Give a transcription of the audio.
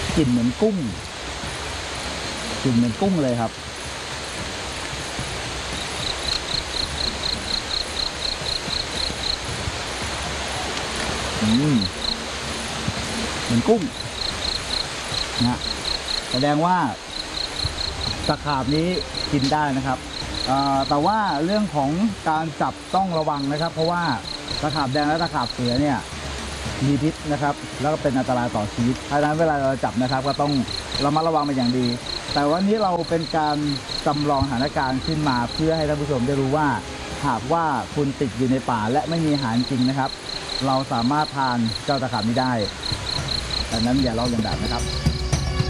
กลิ่นเหมือนกุ้งกลิ่นเหมือนกุ้งเลยครับเหมือนกุ้งนะแสดงว่าตะขาบนี้กินได้นะครับแต่ว่าเรื่องของการจับต้องระวังนะครับ เพราะว่าตะขาบแดงและตะขาบเสือเนี่ยมีพิษนะครับแล้วก็เป็นอันตรายต่อชีวิตเพราะฉะนั้นเวลาเราจับนะครับก็ต้องระมัดระวังเป็นอย่างดีแต่วันนี้เราเป็นการจำลองสถานการณ์ขึ้นมาเพื่อให้ท่านผู้ชมได้รู้ว่าหากว่าคุณติดอยู่ในป่าและไม่มีอาหารจริงนะครับเราสามารถทานเจ้าตะขาบนี้ได้ดังนั้นอย่าลอกเลียนแบบนะครับ